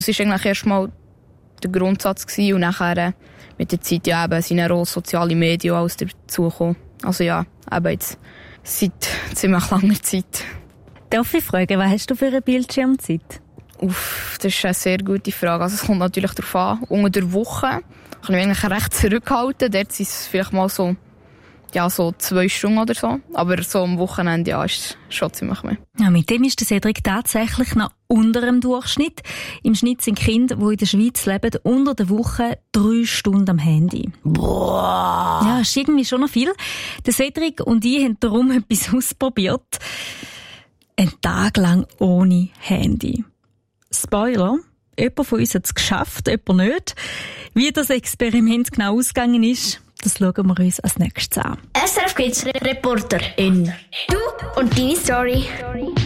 Das war eigentlich erst mal der Grundsatz gewesen, und nachher mit der Zeit ja eben sind auch soziale Medien alles dazugekommen. Also ja, eben jetzt seit ziemlich langer Zeit. Darf ich fragen, was hast du für eine Bildschirmzeit? Das ist eine sehr gute Frage. Also es kommt natürlich darauf an. Unter der Woche kann ich mich eigentlich recht zurückhalten. Dort sind es vielleicht mal so 2 Stunden oder so. Aber so am Wochenende ist es schon ziemlich mehr. Ja, mit dem ist der Cedric tatsächlich noch unter dem Durchschnitt. Im Schnitt sind Kinder, die in der Schweiz leben, unter der Woche 3 Stunden am Handy. Boah! Ja, ist irgendwie schon noch viel. Der Cedric und ich haben darum etwas ausprobiert. Einen Tag lang ohne Handy. Spoiler, jemand von uns hat es geschafft, jemand nicht. Wie das Experiment genau ausgegangen ist, das schauen wir uns als nächstes an. SRF Kids Reporterin. Du und deine Story.